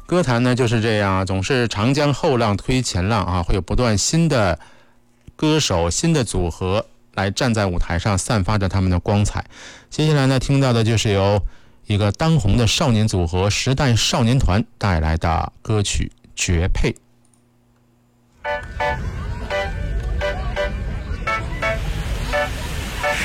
歌坛呢就是这样，总是长江后浪推前浪啊，会有不断新的歌手、新的组合来站在舞台上，散发着他们的光彩。接下来呢，听到的就是由一个当红的少年组合时代少年团带来的歌曲《绝配》。